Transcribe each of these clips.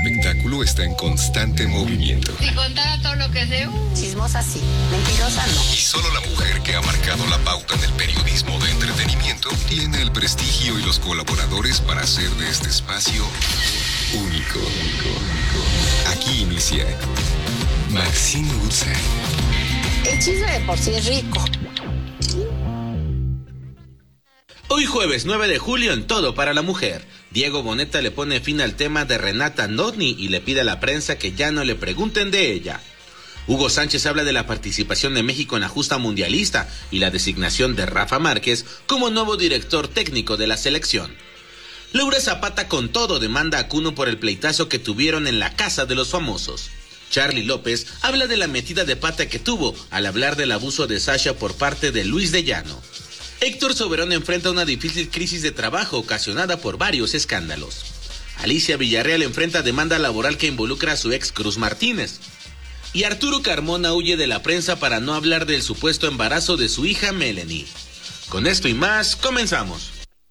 espectáculo está en constante movimiento. Si contara todo lo que sé, chismosa sí, mentirosa no. Y solo la mujer que ha marcado la pauta en el periodismo de entretenimiento tiene el prestigio y los colaboradores para hacer de este espacio único. Aquí inicia Maxine Goodside. El chisme de por sí es rico. Hoy jueves 9 de julio en Todo para la Mujer, Diego Boneta le pone fin al tema de Renata Notni y le pide a la prensa que ya no le pregunten de ella. Hugo Sánchez habla de la participación de México en la justa mundialista y la designación de Rafa Márquez como nuevo director técnico de la selección. Laura Zapata con todo demanda a Kuno por el pleitazo que tuvieron en la Casa de los Famosos. Charly López habla de la metida de pata que tuvo al hablar del abuso de Sasha por parte de Luis de Llano. Héctor Soberón enfrenta una difícil crisis de trabajo ocasionada por varios escándalos. Alicia Villarreal enfrenta demanda laboral que involucra a su ex Cruz Martínez. Y Arturo Carmona huye de la prensa para no hablar del supuesto embarazo de su hija Melanie. Con esto y más, comenzamos.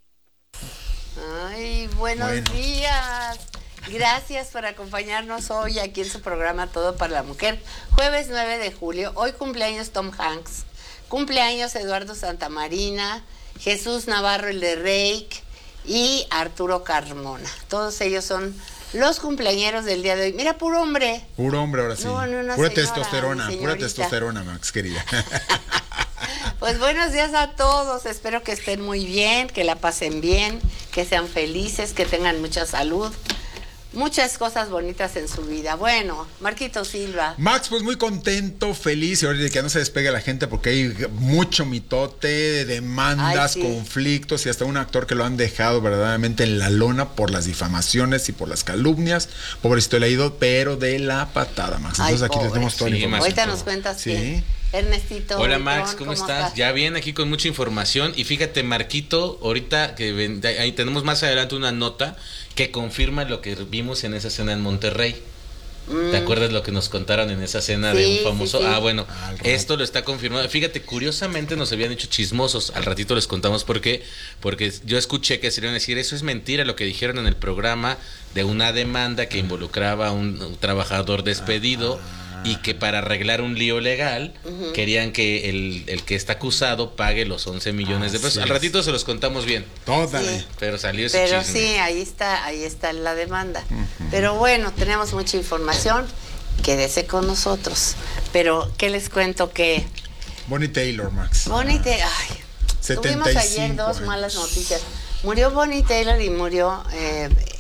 Ay, buenos días. Gracias por acompañarnos hoy aquí en su programa Todo para la Mujer. Jueves 9 de julio, hoy cumpleaños Tom Hanks. Cumpleaños Eduardo Santamarina, Jesús Navarro el de Reik y Arturo Carmona. Todos ellos son los cumpleañeros del día de hoy. Mira, puro hombre. Puro hombre ahora sí. No, una pura señora, pura testosterona, Max, querida. Pues buenos días a todos. Espero que estén muy bien, que la pasen bien, que sean felices, que tengan mucha salud. Muchas cosas bonitas en su vida. Bueno, Marquito Silva. Max, pues muy contento, feliz, y ahorita que no se despegue la gente porque hay mucho mitote, demandas, conflictos y hasta un actor que lo han dejado verdaderamente en la lona por las difamaciones y por las calumnias. Pobrecito le ha ido, pero de la patada, Max. Entonces aquí les damos toda la información. Ahorita nos cuentas quién. Ernestito. Hola Max, ¿cómo estás? Ya bien, aquí con mucha información. Y fíjate, Marquito, ahorita que ahí tenemos más adelante una nota que confirma lo que vimos en esa cena en Monterrey. ¿Te acuerdas lo que nos contaron en esa cena de un famoso? Sí. Bueno, esto lo está confirmado. Fíjate, curiosamente nos habían dicho chismosos. Al ratito les contamos por qué. Porque yo escuché que se iban a decir, eso es mentira lo que dijeron en el programa de una demanda que involucraba a un trabajador despedido. Y que para arreglar un lío legal querían que el que está acusado pague los 11 millones de pesos. Al ratito se los contamos bien. Sí. Pero salió ese chisme. Pero sí, ahí está la demanda. Pero bueno, tenemos mucha información. Quédese con nosotros. Pero, ¿qué les cuento? Que Bonnie Taylor, Max. Bonnie Taylor, tuvimos ayer dos malas noticias. Murió Bonnie Taylor y murió